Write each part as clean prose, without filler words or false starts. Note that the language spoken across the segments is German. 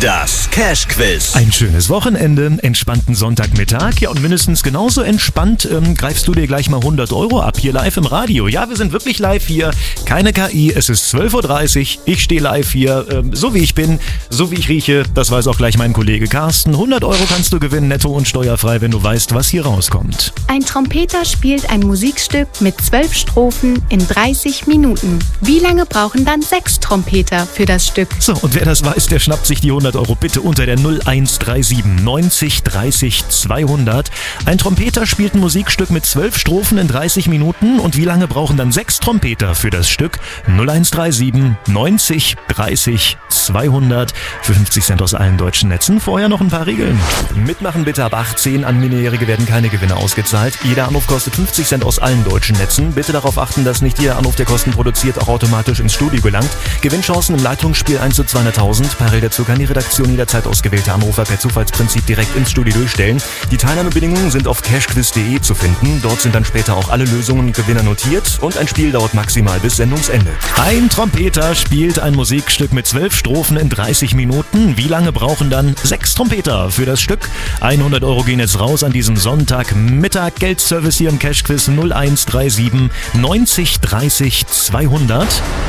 Das Cash-Quiz. Ein schönes Wochenende, entspannten Sonntagmittag. Ja, und mindestens genauso entspannt greifst du dir gleich mal 100 Euro ab, hier live im Radio. Ja, wir sind wirklich live hier, keine KI, es ist 12.30 Uhr, ich stehe live hier, so wie ich bin, so wie ich rieche, das weiß auch gleich mein Kollege Carsten. 100 Euro kannst du gewinnen, netto und steuerfrei, wenn du weißt, was hier rauskommt. Ein Trompeter spielt ein Musikstück mit 12 Strophen in 30 Minuten. Wie lange brauchen dann 6 Trompeter für das Stück? So, und wer das weiß, der schnappt sich die 100 Euro bitte unter der 0137 90 30 200. Ein Trompeter spielt ein Musikstück mit 12 Strophen in 30 Minuten. Und wie lange brauchen dann 6 Trompeter für das Stück? 0137 90 30 200. Für 50 Cent aus allen deutschen Netzen. Vorher noch ein paar Regeln. Mitmachen bitte ab 18. An Minderjährige werden keine Gewinne ausgezahlt. Jeder Anruf kostet 50 Cent aus allen deutschen Netzen. Bitte darauf achten, dass nicht jeder Anruf, der Kosten produziert, auch automatisch ins Studio gelangt. Gewinnchancen im Leitungsspiel 1 zu 200.000. Parallel dazu kann die Redaktion jederzeit ausgewählte Anrufer per Zufallsprinzip direkt ins Studio durchstellen. Die Teilnahmebedingungen sind auf cashquiz.de zu finden. Dort sind dann später auch alle Lösungen und Gewinner notiert. Und ein Spiel dauert maximal bis Sendungsende. Ein Trompeter spielt ein Musikstück mit 12 Strophen in 30 Minuten. Wie lange brauchen dann 6 Trompeter für das Stück? 100 Euro gehen jetzt raus an diesem Sonntagmittag. Geldservice hier im Cashquiz 0137 90 30 200.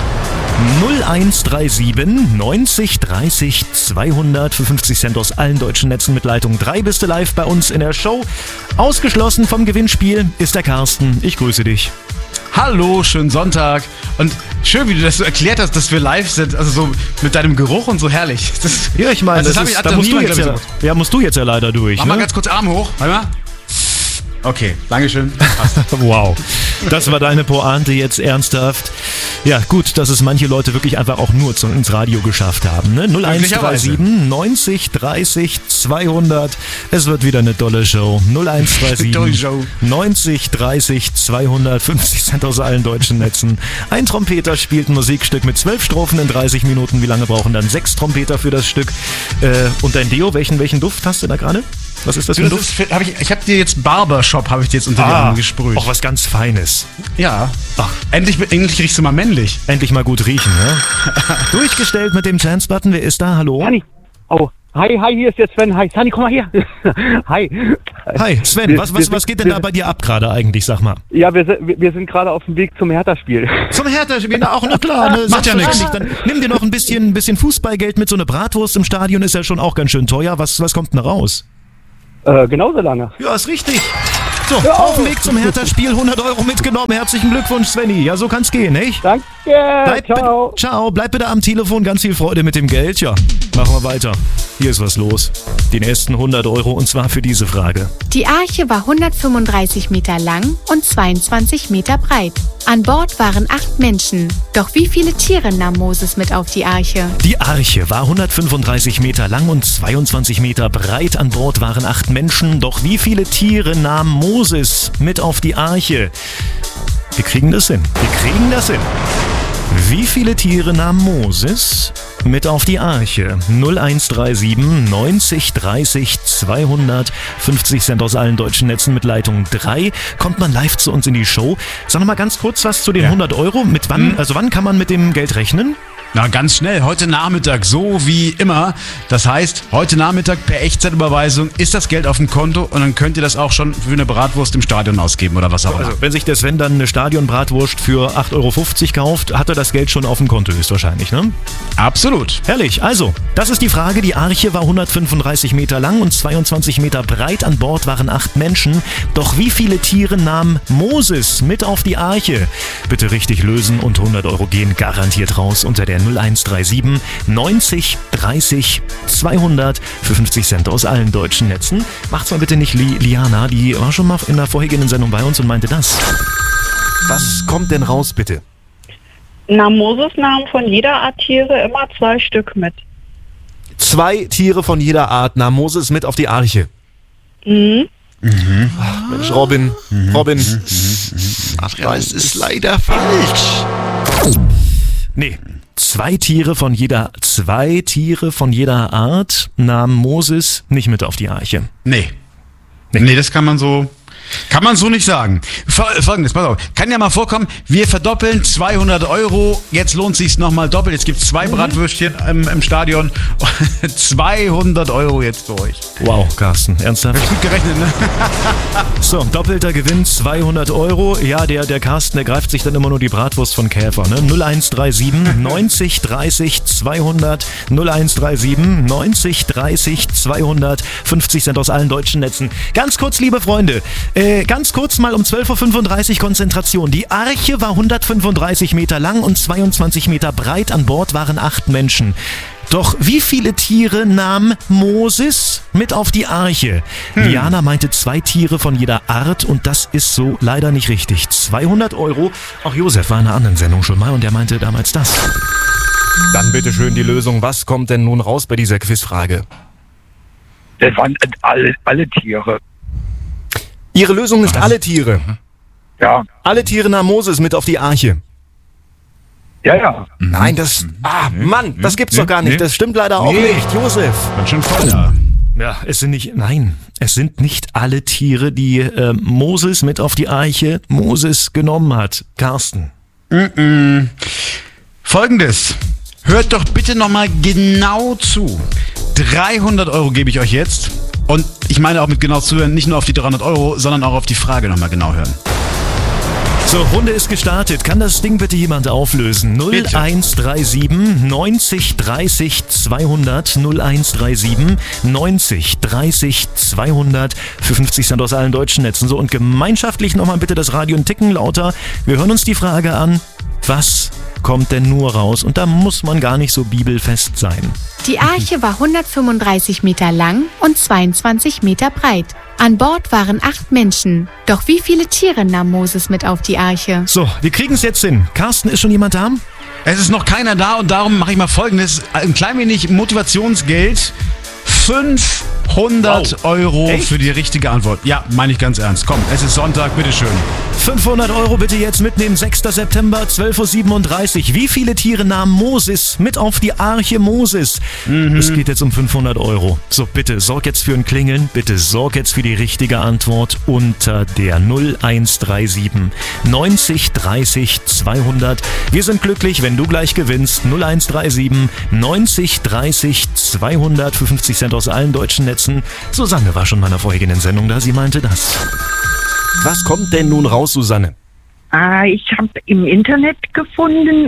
0137 90 30 200 für 50 Cent aus allen deutschen Netzen mit Leitung 3 bist du live bei uns in der Show. Ausgeschlossen vom Gewinnspiel ist der Carsten. Ich grüße dich. Hallo, schönen Sonntag. Und schön, wie du das so erklärt hast, dass wir live sind. Also so mit deinem Geruch und so herrlich. Ja, ich meine, da musst du jetzt ja leider durch. Mach mal ganz kurz Arm hoch. Warte mal. Okay, Dankeschön. Wow, das war deine Pointe jetzt ernsthaft. Ja, gut, dass es manche Leute wirklich einfach auch nur ins Radio geschafft haben. Ne? 0137 90 30 200. Es wird wieder eine tolle Show. 0137 90 30 200. 50 Cent aus allen deutschen Netzen. Ein Trompeter spielt ein Musikstück mit 12 Strophen in 30 Minuten. Wie lange brauchen dann 6 Trompeter für das Stück? Und dein Deo, welchen Duft hast du da gerade? Was ist das für ein Duft? Ich habe dir jetzt Barbershop unter die Arme gesprüht. Auch was ganz Feines. Ja. Ach. Endlich riechst du mal männlich. Endlich mal gut riechen, ne? Durchgestellt mit dem Chance-Button. Wer ist da? Hallo? Sunny. Oh, hi, hier ist der Sven. Hi, Sunny, komm mal her. Hi. Hi, Sven, was geht denn da bei dir ab gerade eigentlich, sag mal? Ja, wir sind gerade auf dem Weg zum Hertha-Spiel. Zum Hertha-Spiel? Na, auch, na klar. Ne, macht ja nichts. Dann nimm dir noch ein bisschen Fußballgeld mit. So eine Bratwurst im Stadion ist ja schon auch ganz schön teuer. Was kommt denn raus? Genauso lange. Ja, ist richtig. So, auf dem Weg zum Hertha-Spiel, 100 Euro mitgenommen. Herzlichen Glückwunsch, Svenny. Ja, so kann's gehen, nicht? Danke, ciao. Bleib bitte am Telefon. Ganz viel Freude mit dem Geld. Ja, machen wir weiter. Hier ist was los. Die nächsten 100 Euro und zwar für diese Frage. Die Arche war 135 Meter lang und 22 Meter breit. An Bord waren 8 Menschen. Doch wie viele Tiere nahm Moses mit auf die Arche? Die Arche war 135 Meter lang und 22 Meter breit. An Bord waren 8 Menschen. Doch wie viele Tiere nahm Moses mit auf die Arche? Wir kriegen das hin. Wie viele Tiere nahm Moses mit auf die Arche? 0137 90 30 200. 50 Cent aus allen deutschen Netzen mit Leitung 3. Kommt man live zu uns in die Show. Sag noch mal ganz kurz was zu den 100 Euro. Mit wann, wann kann man mit dem Geld rechnen? Na, ganz schnell. Heute Nachmittag, so wie immer. Das heißt, heute Nachmittag per Echtzeitüberweisung ist das Geld auf dem Konto und dann könnt ihr das auch schon für eine Bratwurst im Stadion ausgeben oder was auch immer. Also, wenn sich der Sven dann eine Stadionbratwurst für 8,50 Euro kauft, hat er das Geld schon auf dem Konto höchstwahrscheinlich, ne? Absolut. Herrlich. Also, das ist die Frage. Die Arche war 135 Meter lang und 22 Meter breit. An Bord waren 8 Menschen. Doch wie viele Tiere nahm Moses mit auf die Arche? Bitte richtig lösen und 100 Euro gehen garantiert raus unter der 0137 90 30 200 für 50 Cent aus allen deutschen Netzen. Macht's mal bitte nicht Liana, die war schon mal in der vorhergehenden Sendung bei uns und meinte das. Was kommt denn raus, bitte? Na, Moses nahm von jeder Art Tiere immer 2 Stück mit. 2 Tiere von jeder Art nahm Moses mit auf die Arche. Ach, Mensch, Robin. Ach ja, es ist leider falsch. Nee. 2 Tiere von jeder Art nahm Moses nicht mit auf die Arche. Nee, das kann man so Kann man so nicht sagen. Folgendes, pass auf. Kann ja mal vorkommen, wir verdoppeln 200 Euro. Jetzt lohnt sich's nochmal doppelt. Jetzt gibt's 2 Bratwürstchen im Stadion. 200 Euro jetzt für euch. Wow, Carsten, ernsthaft? Gut gerechnet, ne? So, doppelter Gewinn, 200 Euro. Ja, der Carsten, der greift sich dann immer nur die Bratwurst von Käfer, ne? 0137 90 30 200 0137 90 30 200 50 Cent aus allen deutschen Netzen. Ganz kurz, liebe Freunde, ganz kurz mal um 12.35 Uhr Konzentration. Die Arche war 135 Meter lang und 22 Meter breit. An Bord waren 8 Menschen. Doch wie viele Tiere nahm Moses mit auf die Arche? Liana meinte 2 Tiere von jeder Art und das ist so leider nicht richtig. 200 Euro. Auch Josef war in einer anderen Sendung schon mal und der meinte damals das. Dann bitte schön die Lösung. Was kommt denn nun raus bei dieser Quizfrage? Das waren alle Tiere. Ihre Lösung ist alle Tiere. Ja. Alle Tiere nahm Moses mit auf die Arche. Ja. Nein, das... Mann, das gibt's doch gar nicht. Das stimmt leider auch nicht, Josef. Ganz schön voll da. Ja, es sind nicht alle Tiere, die Moses mit auf die Arche Moses genommen hat. Carsten. Folgendes. Hört doch bitte nochmal genau zu. 300 Euro gebe ich euch jetzt. Und ich meine auch mit genau zuhören, nicht nur auf die 300 Euro, sondern auch auf die Frage nochmal genau hören. So, Runde ist gestartet. Kann das Ding bitte jemand auflösen? 0137 90 30 200 0137 90 30 200 für 50 Cent aus allen deutschen Netzen. So, und gemeinschaftlich nochmal bitte das Radio einen Ticken lauter. Wir hören uns die Frage an. Was kommt denn nur raus? Und da muss man gar nicht so bibelfest sein. Die Arche war 135 Meter lang und 22 Meter breit. An Bord waren 8 Menschen. Doch wie viele Tiere nahm Moses mit auf die Arche? So, wir kriegen es jetzt hin. Carsten, ist schon jemand da? Es ist noch keiner da und darum mache ich mal Folgendes. Ein klein wenig Motivationsgeld. 500 Euro Echt? für die richtige Antwort. Ja, meine ich ganz ernst. Komm, es ist Sonntag, bitteschön. 500 Euro bitte jetzt mitnehmen. 6. September, 12.37 Uhr. Wie viele Tiere nahm Moses mit auf die Arche Moses? Es geht jetzt um 500 Euro. So, bitte, sorg jetzt für ein Klingeln. Bitte sorg jetzt für die richtige Antwort unter der 0137 90 30 200. Wir sind glücklich, wenn du gleich gewinnst. 0137 90 30 200 für 50 Cent aus allen deutschen Netzen. Susanne war schon in meiner vorherigen Sendung da. Sie meinte das. Was kommt denn nun raus, Susanne? Ich habe im Internet gefunden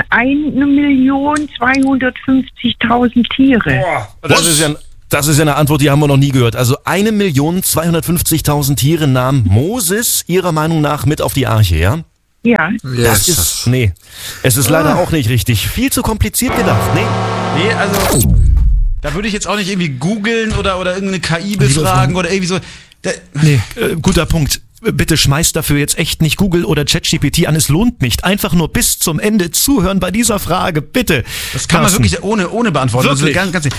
1.250.000 Tiere. Das ist ja eine Antwort, die haben wir noch nie gehört. Also 1.250.000 Tiere nahm Moses ihrer Meinung nach mit auf die Arche, ja? Ja. Das ist, es ist leider auch nicht richtig. Viel zu kompliziert gedacht, Nee, also da würde ich jetzt auch nicht irgendwie googeln oder irgendeine KI befragen oder irgendwie so. Guter Punkt. Bitte schmeißt dafür jetzt echt nicht Google oder ChatGPT an. Es lohnt nicht. Einfach nur bis zum Ende zuhören bei dieser Frage. Bitte. Das kann Carsten. man wirklich ohne beantworten. Wirklich? Also ganz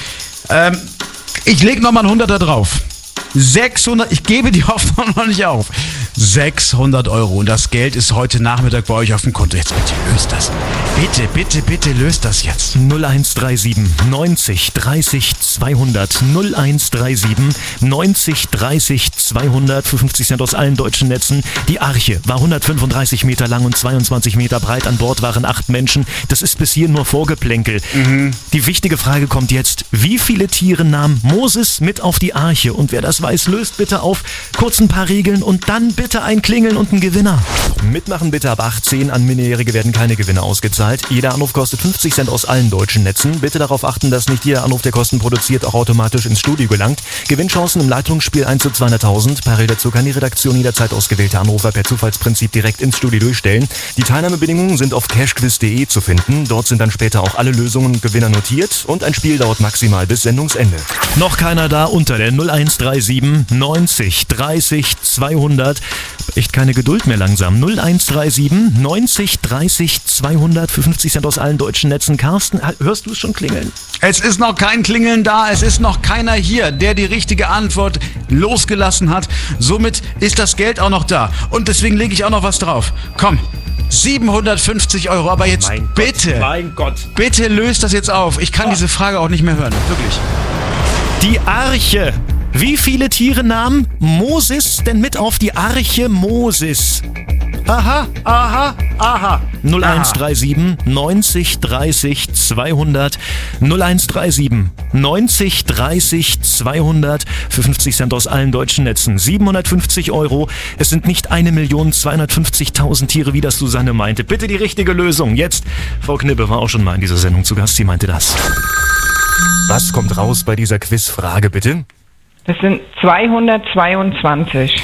ich lege nochmal einen 100er drauf. 600, ich gebe die Hoffnung noch nicht auf. 600 Euro und das Geld ist heute Nachmittag bei euch auf dem Konto. Jetzt bitte löst das. Bitte löst das jetzt. 0137 90 30 200 0137 90 30 200 für 50 Cent aus allen deutschen Netzen. Die Arche war 135 Meter lang und 22 Meter breit. An Bord waren 8 Menschen. Das ist bis hier nur Vorgeplänkel. Die wichtige Frage kommt jetzt. Wie viele Tiere nahm Moses mit auf die Arche? Und wer das weiß, löst bitte auf. Kurz ein paar Regeln und dann bitte ein Klingeln und ein Gewinner. Mitmachen bitte ab 18. An Minderjährige werden keine Gewinne ausgezahlt. Jeder Anruf kostet 50 Cent aus allen deutschen Netzen. Bitte darauf achten, dass nicht jeder Anruf, der Kosten produziert, auch automatisch ins Studio gelangt. Gewinnchancen im Leitungsspiel 1 zu 200.000. Parallel dazu kann die Redaktion jederzeit ausgewählte Anrufer per Zufallsprinzip direkt ins Studio durchstellen. Die Teilnahmebedingungen sind auf cashquiz.de zu finden. Dort sind dann später auch alle Lösungen und Gewinner notiert und ein Spiel dauert maximal bis Sendungsende. Noch keiner da unter der 0137 90 30 200. Echt keine Geduld mehr langsam. 0137 90 30 200 für 50 Cent aus allen deutschen Netzen. Carsten, hörst du es schon klingeln? Es ist noch kein Klingeln da, es ist noch keiner hier, der die richtige Antwort losgelassen hat. Somit ist das Geld auch noch da. Und deswegen lege ich auch noch was drauf. Komm, 750 Euro, aber jetzt bitte löst das jetzt auf. Ich kann diese Frage auch nicht mehr hören, wirklich. Die Arche Wie viele Tiere nahm Moses denn mit auf die Arche Moses? Aha. 0137 90 30 200 0137 90 30 200 für 50 Cent aus allen deutschen Netzen. 750 €. Es sind nicht 1.250.000 Tiere, wie das Susanne meinte. Bitte die richtige Lösung. Jetzt, Frau Knibbe war auch schon mal in dieser Sendung zu Gast. Sie meinte das. Was kommt raus bei dieser Quizfrage, bitte? Das sind 222.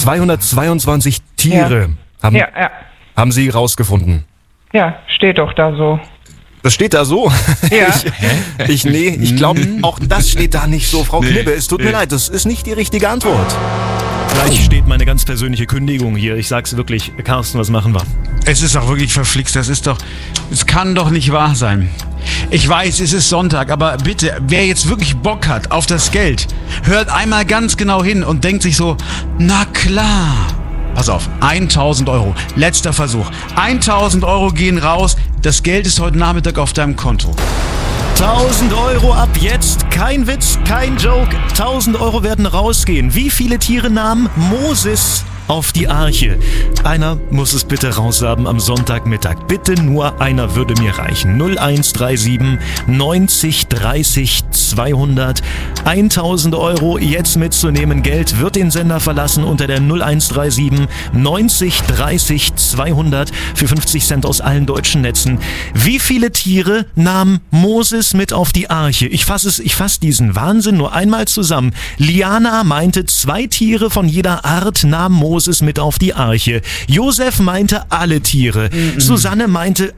222 Tiere haben Sie rausgefunden. Ja, steht doch da so. Das steht da so? Ja. Ich glaube, auch das steht da nicht so, Frau Knibbe. Es tut mir leid, das ist nicht die richtige Antwort. Gleich steht meine ganz persönliche Kündigung hier. Ich sag's wirklich, Carsten, was machen wir? Es ist doch wirklich verflixt, es kann doch nicht wahr sein. Ich weiß, es ist Sonntag, aber bitte, wer jetzt wirklich Bock hat auf das Geld, hört einmal ganz genau hin und denkt sich so, na klar. Pass auf, 1.000 €, letzter Versuch. 1.000 € gehen raus, das Geld ist heute Nachmittag auf deinem Konto. 1.000 € ab jetzt, kein Witz, kein Joke, 1.000 € werden rausgehen. Wie viele Tiere nahm Moses auf die Arche? Einer muss es bitte raushaben am Sonntagmittag. Bitte nur einer würde mir reichen. 0137 90 30 200. 1.000 € jetzt mitzunehmen. Geld wird den Sender verlassen unter der 0137 90 30 200 für 50 Cent aus allen deutschen Netzen. Wie viele Tiere nahm Moses mit auf die Arche? Ich fasse diesen Wahnsinn nur einmal zusammen. Liana meinte, 2 Tiere von jeder Art nahm Moses mit auf die Arche. Josef meinte alle Tiere. Susanne meinte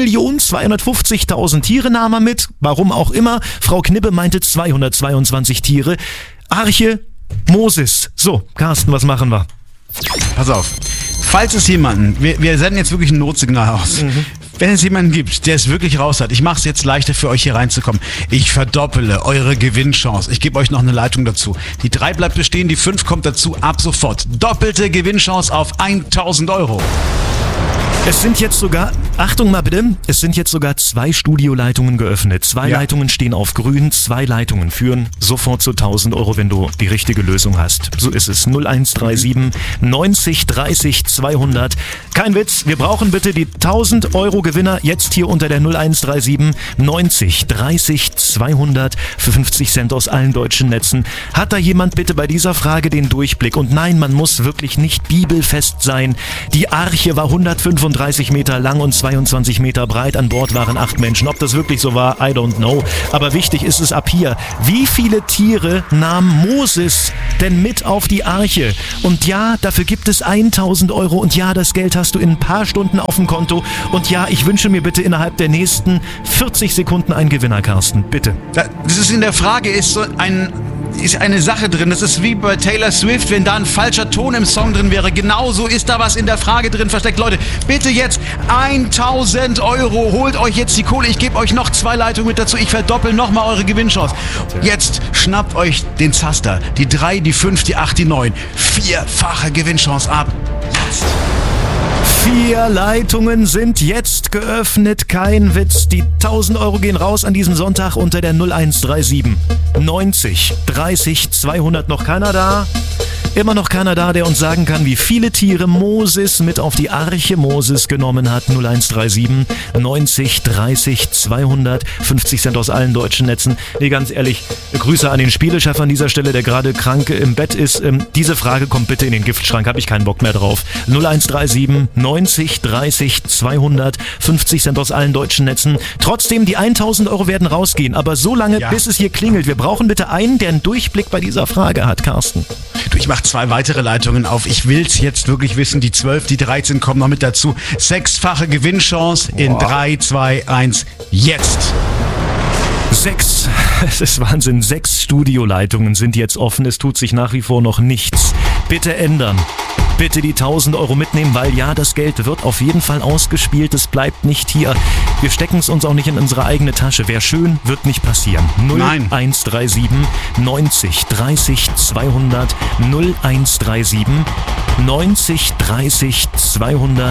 1.250.000 Tiere nahm er mit. Warum auch immer. Frau Knibbe meinte 222 Tiere. Arche, Moses. So, Carsten, was machen wir? Pass auf. Falls es jemanden, wir senden jetzt wirklich ein Notsignal aus. Wenn es jemanden gibt, der es wirklich raus hat, ich mache es jetzt leichter für euch hier reinzukommen. Ich verdoppele eure Gewinnchance. Ich gebe euch noch eine Leitung dazu. Die 3 bleibt bestehen, die 5 kommt dazu ab sofort. Doppelte Gewinnchance auf 1.000 €. Es sind jetzt sogar, Achtung mal bitte, es sind jetzt sogar 2 Studioleitungen geöffnet. 2 Leitungen stehen auf grün, 2 Leitungen führen sofort zu 1.000 €, wenn du die richtige Lösung hast. So ist es. 0137 90 30 200. Kein Witz, wir brauchen bitte die 1.000 € Gewinner jetzt hier unter der 0137 90 30 200 für 50 Cent aus allen deutschen Netzen. Hat da jemand bitte bei dieser Frage den Durchblick? Und nein, man muss wirklich nicht bibelfest sein. Die Arche war 135 Meter lang und 22 Meter breit. An Bord waren 8 Menschen. Ob das wirklich so war, I don't know. Aber wichtig ist es ab hier. Wie viele Tiere nahm Moses denn mit auf die Arche? Und ja, dafür gibt es 1.000 €. Und ja, das Geld hast du in ein paar Stunden auf dem Konto. Und ja, ich wünsche mir bitte innerhalb der nächsten 40 Sekunden einen Gewinner, Carsten. Bitte. Das ist in der Frage, ist eine Sache drin. Das ist wie bei Taylor Swift, wenn da ein falscher Ton im Song drin wäre. Genauso ist da was in der Frage drin versteckt. Leute, bitte jetzt 1.000 €. Holt euch jetzt die Kohle. Ich gebe euch noch 2 Leitungen mit dazu. Ich verdoppel nochmal eure Gewinnchance. Jetzt schnappt euch den Zaster. Die 3, die 5, die 8, die 9. 4-fache Gewinnchance ab. Jetzt. 4 Leitungen sind jetzt geöffnet, kein Witz. Die 1.000 € gehen raus an diesem Sonntag unter der 0137 90 30 200. Noch keiner da? Immer noch keiner da, der uns sagen kann, wie viele Tiere Moses mit auf die Arche Moses genommen hat. 0137 90 30 200, 50 Cent aus allen deutschen Netzen. Nee, ganz ehrlich, Grüße an den Spielechef an dieser Stelle, der gerade krank im Bett ist. Diese Frage kommt bitte in den Giftschrank, habe ich keinen Bock mehr drauf. 0137 90 30 200, 50 Cent aus allen deutschen Netzen. Trotzdem, die 1.000 € werden rausgehen, aber so lange, bis es hier klingelt. Wir brauchen bitte einen, der einen Durchblick bei dieser Frage hat, Carsten. Du, ich mach 2 weitere Leitungen auf. Ich will's jetzt wirklich wissen. Die 12, die 13 kommen noch mit dazu. 6-fache Gewinnchance in 3, 2, 1, jetzt. 6, es ist Wahnsinn, 6 Studioleitungen sind jetzt offen. Es tut sich nach wie vor noch nichts. Bitte ändern. Bitte die 1.000 € mitnehmen, weil ja, das Geld wird auf jeden Fall ausgespielt. Es bleibt nicht hier. Wir stecken es uns auch nicht in unsere eigene Tasche. Wäre schön, wird nicht passieren. 0137 90 30 200 0137 90 30 200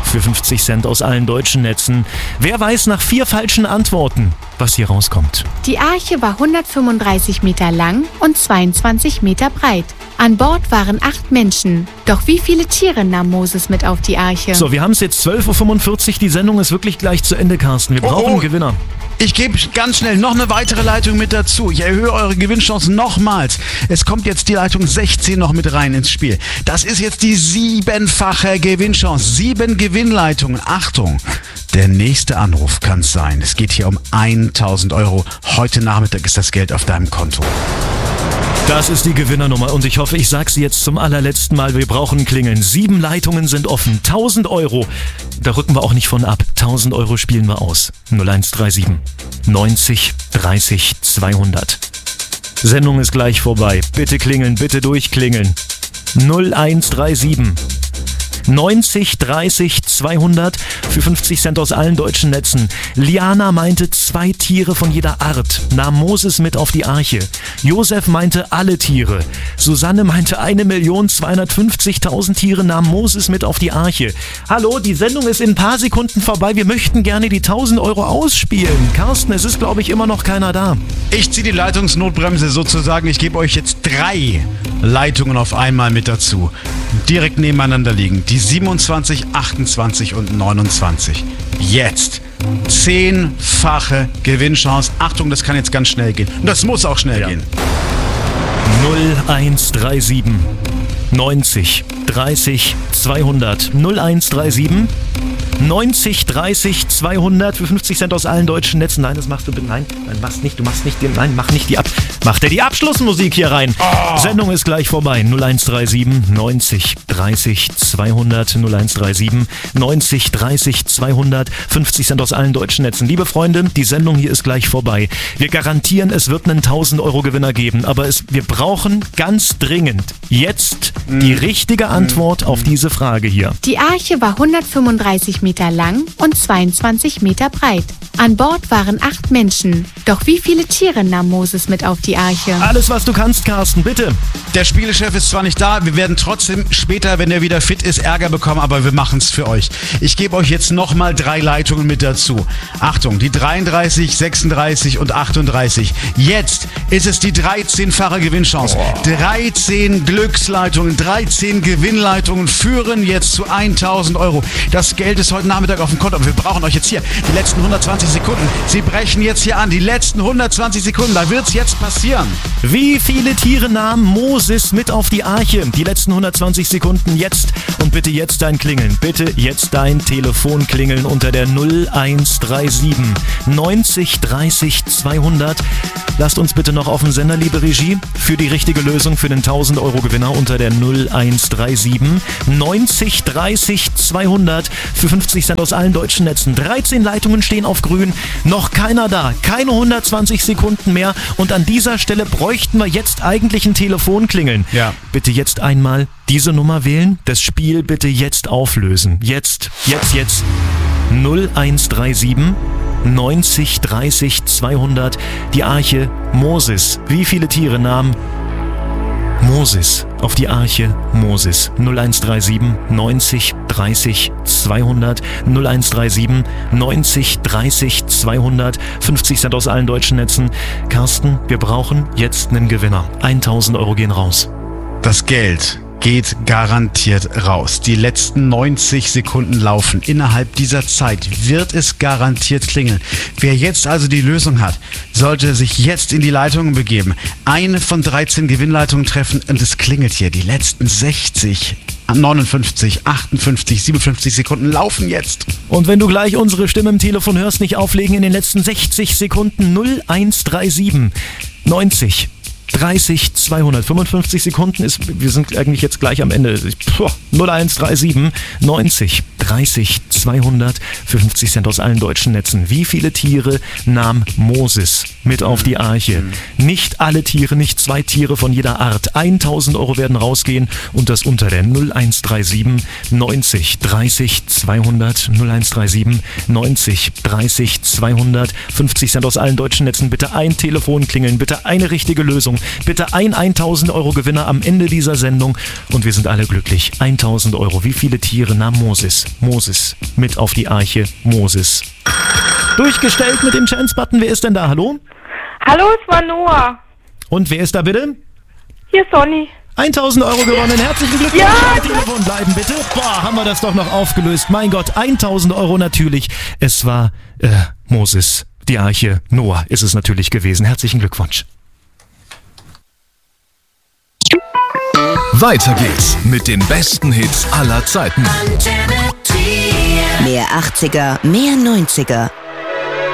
für 50 Cent aus allen deutschen Netzen. Wer weiß nach 4 falschen Antworten, was hier rauskommt? Die Arche war 135 Meter lang und 22 Meter breit. An Bord waren 8 Menschen. Doch wie viele Tiere nahm Moses mit auf die Arche? So, wir haben es jetzt 12:45 Uhr. Die Sendung ist wirklich gleich zu Ende, Carsten. Wir brauchen einen Gewinner. Ich gebe ganz schnell noch eine weitere Leitung mit dazu. Ich erhöhe eure Gewinnchancen nochmals. Es kommt jetzt die Leitung 16 noch mit rein ins Spiel. Das ist jetzt die 7-fache Gewinnchance. 7 Gewinnleitungen. Achtung, der nächste Anruf kann es sein. Es geht hier um 1.000 Euro. Heute Nachmittag ist das Geld auf deinem Konto. Das ist die Gewinnernummer und ich hoffe, ich sage sie jetzt zum allerletzten Mal. Wir brauchen Klingeln. 7 Leitungen sind offen. 1.000 Euro. Da rücken wir auch nicht von ab. 1.000 Euro spielen wir aus. 0137 90 30 200. Sendung ist gleich vorbei. Bitte klingeln, bitte durchklingeln. 0137 90 30 200 für 50 Cent aus allen deutschen Netzen. Liana meinte 2 Tiere von jeder Art, nahm Moses mit auf die Arche. Josef meinte alle Tiere. Susanne meinte 1.250.000 Tiere nahm Moses mit auf die Arche. Hallo, die Sendung ist in ein paar Sekunden vorbei. Wir möchten gerne die 1.000 Euro ausspielen. Carsten, es ist, glaube ich, immer noch keiner da. Ich ziehe die Leitungsnotbremse sozusagen. Ich gebe euch jetzt 3 Leitungen auf einmal mit dazu. Direkt nebeneinander liegen. Die 27, 28 und 29. Jetzt 10-fache Gewinnchance. Achtung, das kann jetzt ganz schnell gehen. Und das muss auch schnell gehen. 0137 90 30 200. 0137 90 30 200 für 50 Cent aus allen deutschen Netzen. Nein, das machst du bitte. Nein, machst nicht. Du machst nicht. Nein, mach nicht die Macht er die Abschlussmusik hier rein. Sendung ist gleich vorbei. 0137 90 30 200. 0137 90 30 200. 50 Cent aus allen deutschen Netzen. Liebe Freunde, die Sendung hier ist gleich vorbei. Wir garantieren, es wird einen 1.000 Euro Gewinner geben. Aber wir brauchen ganz dringend jetzt die richtige Antwort auf diese Frage hier. Die Arche war 135 Meter lang und 22 Meter breit. An Bord waren 8 Menschen. Doch wie viele Tiere nahm Moses mit auf die Arche? Alles, was du kannst, Carsten, bitte. Der Spielechef ist zwar nicht da, wir werden trotzdem später, wenn er wieder fit ist, Ärger bekommen, aber wir machen es für euch. Ich gebe euch jetzt nochmal 3 Leitungen mit dazu. Achtung, die 33, 36 und 38. Jetzt ist es die 13-fache Gewinnchance. 13 Glücksleitungen, 13 Gewinnleitungen führen jetzt zu 1.000 Euro. Das Geld ist heute Nachmittag auf dem Konto, aber wir brauchen euch jetzt hier. Die letzten 120 Sekunden. Sie brechen jetzt hier an. Die letzten 120 Sekunden. Da wird's jetzt passieren. Wie viele Tiere nahm Moses mit auf die Arche? Die letzten 120 Sekunden jetzt. Und bitte jetzt dein Klingeln. Bitte jetzt dein Telefon klingeln unter der 0137 90 30 200. Lasst uns bitte noch auf den Sender, liebe Regie, für die richtige Lösung für den 1.000 Euro Gewinner unter der 0137 90 30 200 für 50 Cent aus allen deutschen Netzen. 13 Leitungen stehen auf grün, noch keiner da, keine 120 Sekunden mehr und an dieser Stelle bräuchten wir jetzt eigentlich ein Telefonklingeln. Ja. Bitte jetzt einmal diese Nummer wählen, das Spiel bitte jetzt auflösen. Jetzt. 0137 90 30 200. Die Arche Moses. Wie viele Tiere nahm Moses auf die Arche Moses? 0137 90 30 200. 0137 90 30 200. 50 Cent aus allen deutschen Netzen. Carsten, wir brauchen jetzt einen Gewinner. 1.000 Euro gehen raus. Das Geld geht garantiert raus. Die letzten 90 Sekunden laufen. Innerhalb dieser Zeit wird es garantiert klingeln. Wer jetzt also die Lösung hat, sollte sich jetzt in die Leitungen begeben. Eine von 13 Gewinnleitungen treffen und es klingelt hier. Die letzten 60, 59, 58, 57 Sekunden laufen jetzt. Und wenn du gleich unsere Stimme im Telefon hörst, nicht auflegen in den letzten 60 Sekunden. 0137 90 30 200. 55 Sekunden ist, wir sind eigentlich jetzt gleich am Ende. 0137 90 30 200 für 50 Cent aus allen deutschen Netzen. Wie viele Tiere nahm Moses mit auf die Arche? Nicht alle Tiere, nicht 2 Tiere von jeder Art. 1.000 Euro werden rausgehen und das unter der 0137 90 30 200. 0137 90 30 200. 50 Cent aus allen deutschen Netzen. Bitte ein Telefon klingeln, bitte eine richtige Lösung. Sendung. Bitte ein 1000 Euro Gewinner am Ende dieser Sendung und wir sind alle glücklich. 1000 Euro. Wie viele Tiere nahm Moses? Moses mit auf die Arche. Moses. Durchgestellt mit dem Chance-Button. Wer ist denn da? Hallo? Hallo, es war Noah. Und wer ist da bitte? Hier ist Sonny. 1000 Euro gewonnen. Herzlichen Glückwunsch. Ja, Am Telefon bleiben bitte. Boah, haben wir das doch noch aufgelöst. Mein Gott, 1000 Euro natürlich. Es war Moses. Die Arche Noah ist es natürlich gewesen. Herzlichen Glückwunsch. Weiter geht's mit den besten Hits aller Zeiten. Mehr 80er, mehr 90er.